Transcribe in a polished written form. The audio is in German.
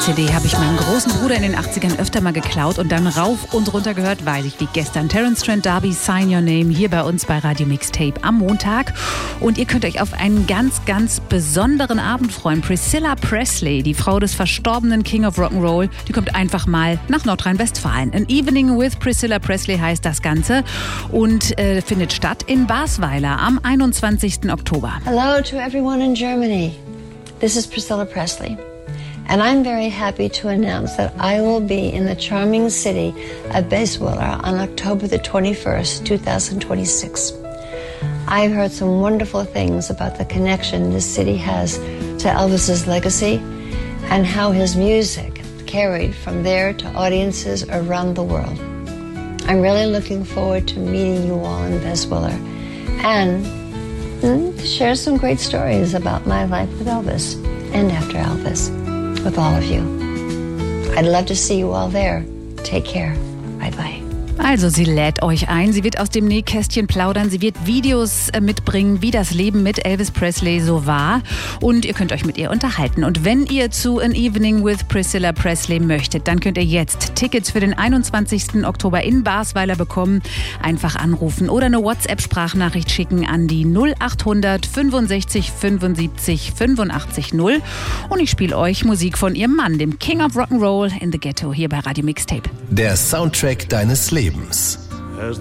CD habe ich meinem großen Bruder in den 80ern öfter mal geklaut und dann rauf und runter gehört, weiß ich wie gestern. Terence Trent D'Arby, Sign Your Name, hier bei uns bei Radio Mixtape am Montag. Und ihr könnt euch auf einen ganz, ganz besonderen Abend freuen. Priscilla Presley, die Frau des verstorbenen King of Rock'n'Roll, die kommt einfach mal nach Nordrhein-Westfalen. An Evening with Priscilla Presley heißt das Ganze und findet statt in Basweiler am 21. Oktober. Hello to everyone in Germany. This is Priscilla Presley. And I'm very happy to announce that I will be in the charming city of Basweiler on October the 21st, 2026. I've heard some wonderful things about the connection this city has to Elvis's legacy and how his music carried from there to audiences around the world. I'm really looking forward to meeting you all in Basweiler and to share some great stories about my life with Elvis and after Elvis. With all of you. I'd love to see you all there. Take care. Bye-bye. Also sie lädt euch ein, sie wird aus dem Nähkästchen plaudern, sie wird Videos mitbringen, wie das Leben mit Elvis Presley so war und ihr könnt euch mit ihr unterhalten. Und wenn ihr zu An Evening with Priscilla Presley möchtet, dann könnt ihr jetzt Tickets für den 21. Oktober in Basweiler bekommen. Einfach anrufen oder eine WhatsApp-Sprachnachricht schicken an die 0800 65 75 85 0 und ich spiele euch Musik von ihrem Mann, dem King of Rock'n'Roll in the Ghetto hier bei Radio Mixtape. Der Soundtrack deines Lebens.